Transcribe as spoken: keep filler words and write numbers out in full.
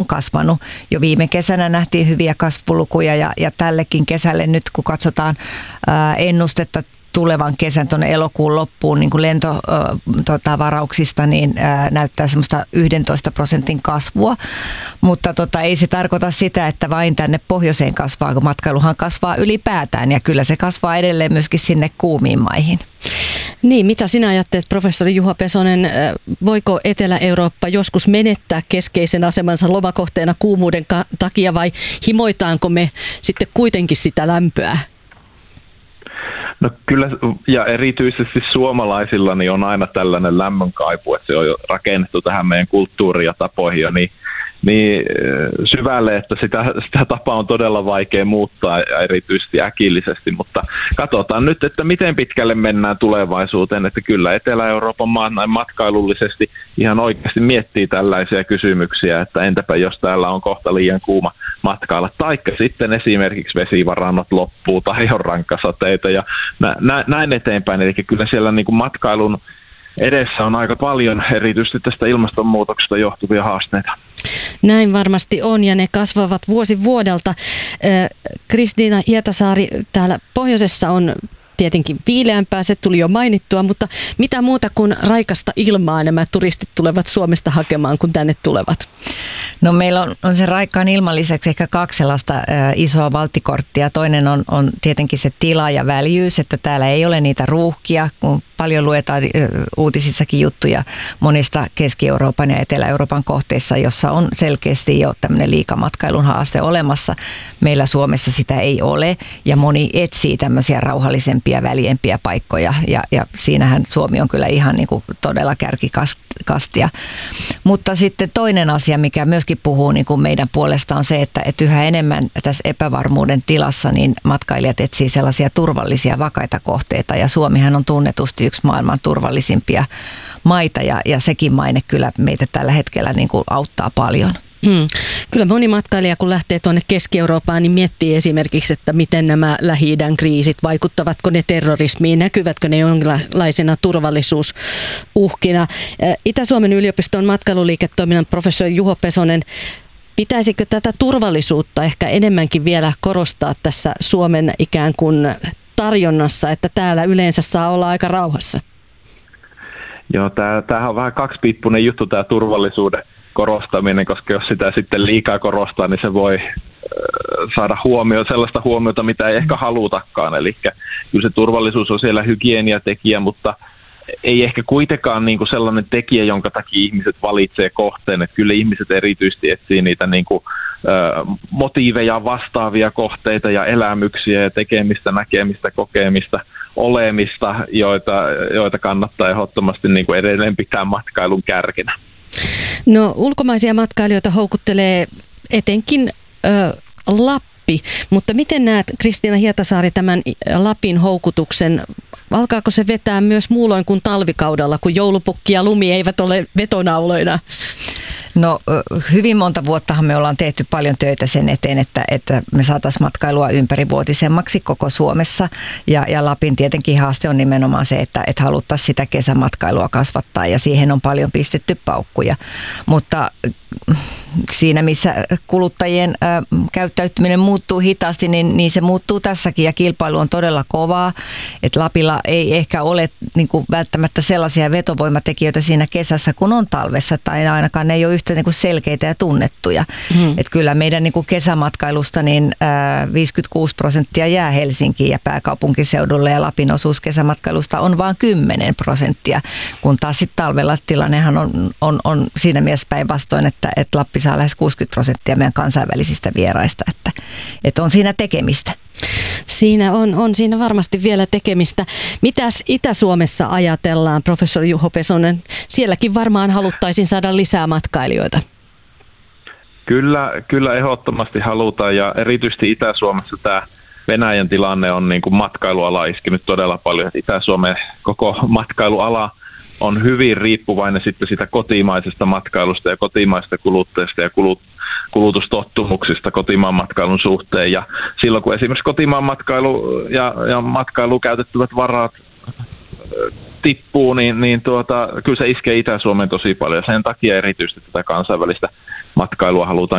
kasvanut. Jo viime kesänä nähtiin hyviä kasvulukuja ja, ja tällekin kesälle nyt, kun katsotaan ää, ennustetta tulevan kesän tuonne elokuun loppuun niin kuin lentovarauksista, niin ää, näyttää semmoista yksitoista prosentin kasvua. Mutta tota, ei se tarkoita sitä, että vain tänne pohjoiseen kasvaa, kun matkailuhan kasvaa ylipäätään ja kyllä se kasvaa edelleen myöskin sinne kuumiin maihin. Niin, mitä sinä ajattelet, professori Juha Pesonen, voiko Etelä-Eurooppa joskus menettää keskeisen asemansa lomakohteena kuumuuden takia vai himoitaanko me sitten kuitenkin sitä lämpöä? No kyllä, ja erityisesti suomalaisilla niin on aina tällainen lämmönkaipu, että se on jo rakennettu tähän meidän kulttuuriin ja tapoihin jo niin, niin syvälle, että sitä, sitä tapaa on todella vaikea muuttaa erityisesti äkillisesti, mutta katsotaan nyt, että miten pitkälle mennään tulevaisuuteen, että kyllä Etelä-Euroopan maat näin matkailullisesti ihan oikeasti miettii tällaisia kysymyksiä, että entäpä jos täällä on kohta liian kuuma matkailla, taikka sitten esimerkiksi vesivarannot loppuu tai on rankkasateita ja nä- näin eteenpäin, eli kyllä siellä niin kuin matkailun edessä on aika paljon erityisesti tästä ilmastonmuutoksesta johtuvia haasteita. Näin varmasti on ja ne kasvavat vuosi vuodelta. Kristiina Hietasaari, täällä pohjoisessa on tietenkin viileämpää, se tuli jo mainittua, mutta mitä muuta kuin raikasta ilmaa nämä turistit tulevat Suomesta hakemaan, kun tänne tulevat? No meillä on, on se raikkaan ilman lisäksi ehkä kaksi sellaista ä, isoa valttikorttia. Toinen on, on tietenkin se tila ja väljyys, että täällä ei ole niitä ruuhkia, kun paljon luetaan ä, uutisissakin juttuja monista Keski-Euroopan ja Etelä-Euroopan kohteissa, jossa on selkeästi jo tämmöinen liikamatkailun haaste olemassa. Meillä Suomessa sitä ei ole ja moni etsii tämmöisiä rauhallisempia, väljempiä paikkoja ja, ja siinähän Suomi on kyllä ihan niin kuin todella kärkikastia. Mutta sitten toinen asia, mikä myöskin puhuu niin kuin meidän puolesta on se, että, että yhä enemmän tässä epävarmuuden tilassa niin matkailijat etsii sellaisia turvallisia, vakaita kohteita ja Suomihan on tunnetusti yksi maailman turvallisimpia maita ja, ja sekin maine kyllä meitä tällä hetkellä niin kuin auttaa paljon. Hmm. Kyllä moni matkailija, kun lähtee tuonne Keski-Eurooppaan, niin miettii esimerkiksi, että miten nämä Lähi-idän kriisit, vaikuttavatko ne terrorismiin, näkyvätkö ne jonkinlaisena turvallisuusuhkina. Itä-Suomen yliopiston matkailuliiketoiminnan professori Juho Pesonen, pitäisikö tätä turvallisuutta ehkä enemmänkin vielä korostaa tässä Suomen ikään kuin tarjonnassa, että täällä yleensä saa olla aika rauhassa? Joo, tämähän on vähän kaksipiippunen juttu tämä turvallisuuden korostaminen, koska jos sitä sitten liikaa korostaa, niin se voi saada huomioon sellaista huomiota, mitä ei ehkä halutakaan. Eli kyllä se turvallisuus on siellä hygieniatekijä, mutta ei ehkä kuitenkaan niin kuin sellainen tekijä, jonka takia ihmiset valitsee kohteen. Että kyllä ihmiset erityisesti etsii niitä niin kuin, ö, motiiveja vastaavia kohteita ja elämyksiä ja tekemistä, näkemistä, kokemista, olemista, joita, joita kannattaa ehdottomasti niin kuin edelleen pitää matkailun kärkenä. No ulkomaisia matkailijoita houkuttelee etenkin ö, Lappi, mutta miten näet, Kristiina Hietasaari, tämän Lapin houkutuksen? Alkaako se vetää myös muulloin kuin talvikaudella, kun joulupukki ja lumi eivät ole vetonauloina? No hyvin monta vuottahan me ollaan tehty paljon töitä sen eteen, että, että me saataisiin matkailua ympärivuotisemmaksi koko Suomessa. Ja, ja Lapin tietenkin haaste on nimenomaan se, että, että haluttaisiin sitä kesämatkailua kasvattaa ja siihen on paljon pistetty paukkuja. Mutta siinä, missä kuluttajien ä, käyttäytyminen muuttuu hitaasti, niin, niin se muuttuu tässäkin ja kilpailu on todella kovaa. Että Lapilla ei ehkä ole niin kuin välttämättä sellaisia vetovoimatekijöitä siinä kesässä, kun on talvessa, tai ainakaan ne ei ole yhtä niin kuin selkeitä ja tunnettuja. Hmm. Että kyllä meidän niin kuin kesämatkailusta niin ä, viisikymmentäkuusi prosenttia jää Helsinkiin ja pääkaupunkiseudulle, ja Lapin osuus kesämatkailusta on vain kymmenen prosenttia, kun taas sitten talvella tilannehan on, on, on siinä mielessä päinvastoin, että, että Lappi saa lähes kuusikymmentä prosenttia meidän kansainvälisistä vieraista, että, että on siinä tekemistä. Siinä on, on siinä varmasti vielä tekemistä. Mitäs Itä-Suomessa ajatellaan, professori Juho Pesonen? Sielläkin varmaan haluttaisiin saada lisää matkailijoita. Kyllä, kyllä ehdottomasti halutaan, ja erityisesti Itä-Suomessa tämä Venäjän tilanne on niin kuin matkailuala iskenyt todella paljon. Itä-Suomen koko matkailuala on hyvin riippuvainen sitten sitä kotimaisesta matkailusta ja kotimaisesta kuluttajista ja kulut, kulutustottumuksista kotimaan matkailun suhteen. Ja silloin kun esimerkiksi kotimaan matkailu ja, ja matkailuun käytettävät varat tippuu, niin, niin tuota, kyllä se iskee Itä-Suomeen tosi paljon. Sen takia erityisesti tätä kansainvälistä matkailua halutaan